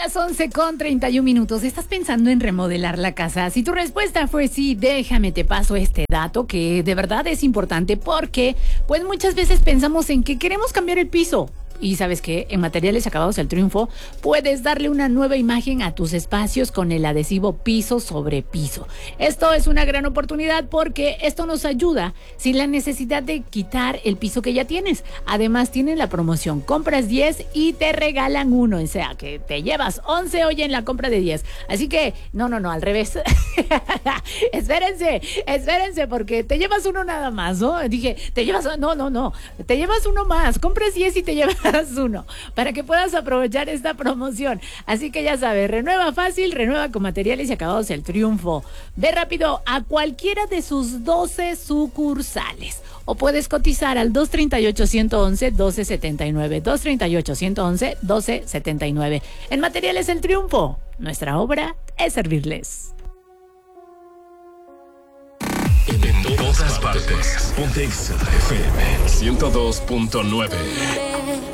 Las 11:31. ¿Estás pensando en remodelar la casa? Si tu respuesta fue sí, déjame te paso este dato que de verdad es importante porque pues muchas veces pensamos en que queremos cambiar el piso. Y ¿sabes qué? En Materiales Acabados El Triunfo puedes darle una nueva imagen a tus espacios con el adhesivo piso sobre piso. Esto es una gran oportunidad porque esto nos ayuda sin la necesidad de quitar el piso que ya tienes. Además tienen la promoción, compras 10 y te regalan uno. O sea, que te llevas 11 hoy en la compra de 10. Así que, no, al revés. Espérense, porque te llevas uno nada más, ¿no? Dije, te llevas, no. Te llevas uno más. Compras 10 y te llevas uno para que puedas aprovechar esta promoción. Así que ya sabes, renueva fácil, renueva con Materiales y Acabados El Triunfo. Ve rápido a cualquiera de sus 12 sucursales o puedes cotizar al 238-111-1279, 238-111-1279. En Materiales El Triunfo, nuestra obra es servirles. En todas partes. Ponte FM 102.9.